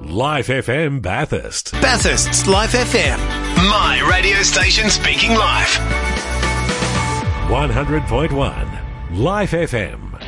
Life FM Bathurst. Bathurst's Life FM. My radio station speaking live. 100.1 Life FM.